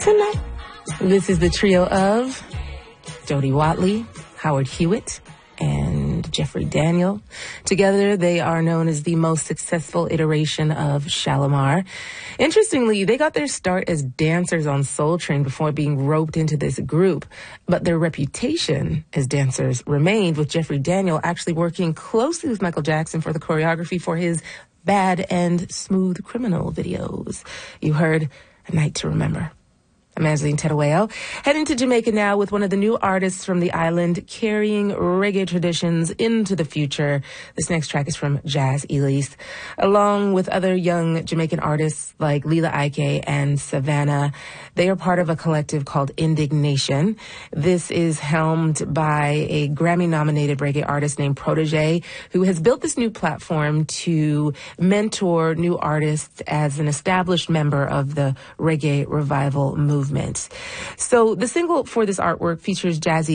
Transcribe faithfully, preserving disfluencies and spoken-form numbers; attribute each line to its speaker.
Speaker 1: tonight. This is the trio of Jody Watley, Howard Hewitt, and Jeffrey Daniel. Together, they are known as the most successful iteration of Shalamar. Interestingly, they got their start as dancers on Soul Train before being roped into this group, but their reputation as dancers remained, with Jeffrey Daniel actually working closely with Michael Jackson for the choreography for his Bad and Smooth Criminal videos. You heard A Night to Remember. I'm Angeline Terueo, heading to Jamaica now with one of the new artists from the island carrying reggae traditions into the future. This next track is from Jazz Elise, along with other young Jamaican artists like Lila Ike and Savannah. They are part of a collective called Indignation. This is helmed by a Grammy-nominated reggae artist named Protege, who has built this new platform to mentor new artists as an established member of the reggae revival movement. So the single for this artwork features Jazzy